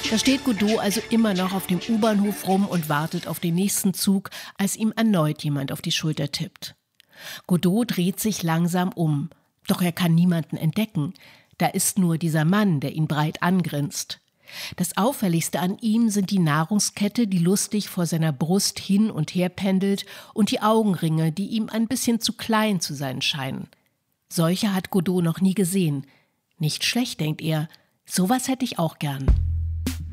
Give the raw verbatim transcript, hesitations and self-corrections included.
Da steht Godot also immer noch auf dem U-Bahnhof rum und wartet auf den nächsten Zug, als ihm erneut jemand auf die Schulter tippt. Godot dreht sich langsam um, doch er kann niemanden entdecken. Da ist nur dieser Mann, der ihn breit angrinst. Das Auffälligste an ihm sind die Nahrungskette, die lustig vor seiner Brust hin und her pendelt, und die Augenringe, die ihm ein bisschen zu klein zu sein scheinen. Solche hat Godot noch nie gesehen. Nicht schlecht, denkt er, sowas hätte ich auch gern.